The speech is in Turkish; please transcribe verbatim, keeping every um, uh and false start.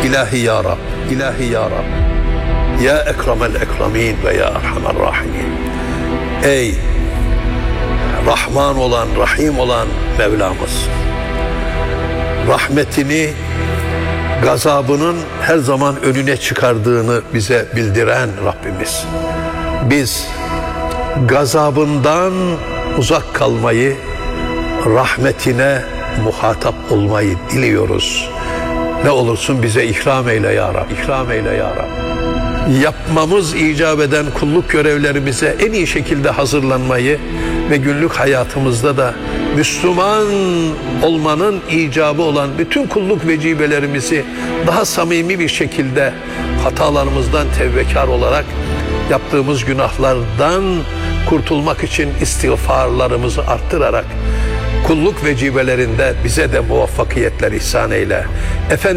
İlahi ya Rab, İlahi ya Rab, ya Ekremel Ekremin ve ya Erhamer Rahimin. Ey Rahman olan, Rahim olan Mevlamız, rahmetini gazabının her zaman önüne çıkardığını bize bildiren Rabbimiz, biz gazabından uzak kalmayı, rahmetine muhatap olmayı diliyoruz. Ne olursun bize ikram eyle ya Rab, ikram eyle ya Rab. Yapmamız icap eden kulluk görevlerimize en iyi şekilde hazırlanmayı ve günlük hayatımızda da Müslüman olmanın icabı olan bütün kulluk vecibelerimizi daha samimi bir şekilde hatalarımızdan tevbekar olarak, yaptığımız günahlardan kurtulmak için istiğfarlarımızı arttırarak kulluk vecibelerinde bize de muvaffakiyetler ihsan eyle. Efendim